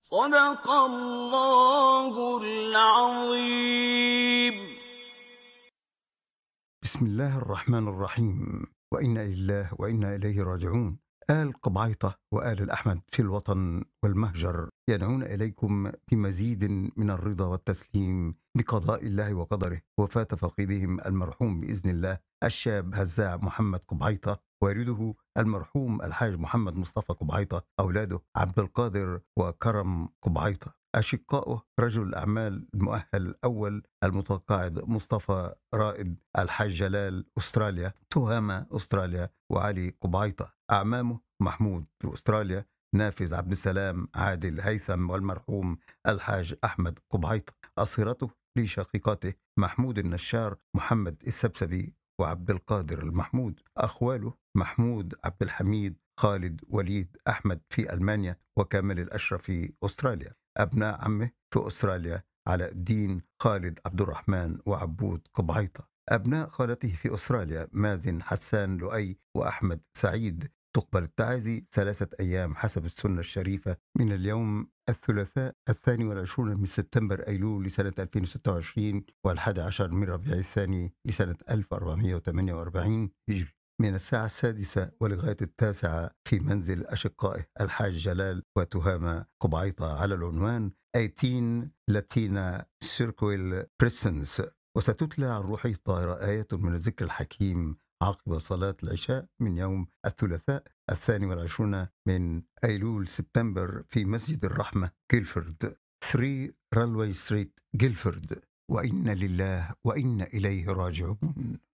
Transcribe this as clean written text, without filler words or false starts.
صدق الله العظيم. بسم الله الرحمن الرحيم، وإنا لله وإنا إليه راجعون. آل قبعيطة وآل الأحمد في الوطن والمهجر يدعون إليكم بمزيد من الرضا والتسليم بقضاء الله وقدره وفاة فقيدهم المرحوم بإذن الله الشاب هزاع محمد قبعيطة، والده المرحوم الحاج محمد مصطفى قبعيطة، أولاده عبد القادر وكرم قبعيطة، أشقائه رجل الأعمال المؤهل الأول المتقاعد مصطفى رائد، الحاج جلال أستراليا، تهامة أستراليا، وعلي قبعيطة، أعمامه محمود في أستراليا، نافذ عبد السلام، عادل هيثم، والمرحوم الحاج أحمد قبعيطة، أصهرته لشقيقته محمود النشار، محمد السبسبي، وعبد القادر المحمود، أخواله محمود عبد الحميد، خالد وليد أحمد في ألمانيا، وكامل الأشرف في أستراليا، أبناء عمه في أستراليا علاء الدين، خالد عبد الرحمن، وعبود قبعيطة، أبناء خالته في أستراليا مازن حسان لؤي وأحمد سعيد. تقبل التعازي 3 أيام حسب السنة الشريفة من اليوم الثلاثاء 22 من سبتمبر أيلول لسنة 2026 و11 من ربيع الثاني لسنة 1448 هجري، من الساعة 6 ولغاية 9 في منزل أشقائه الحاج جلال وتهامة قبعيطة على العنوان 18 لاتينا سيركويل بريسنس. وستتلى عن روحه الطاهرة آية من الذكر الحكيم عقب صلاة العشاء من يوم الثلاثاء 22 من أيلول سبتمبر في مسجد الرحمة جيلفورد 3 رالوي ستريت جيلفورد. وإنا لله وإنا إليه راجعون.